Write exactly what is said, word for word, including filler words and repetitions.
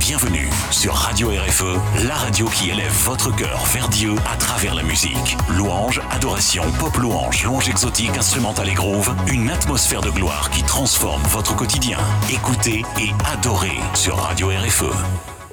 Bienvenue sur Radio R F E, la radio qui élève votre cœur vers Dieu à travers la musique. Louange, adoration, pop louange, louange exotique, instrumentale et groove, une atmosphère de gloire qui transforme votre quotidien. Écoutez et adorez sur Radio R F E.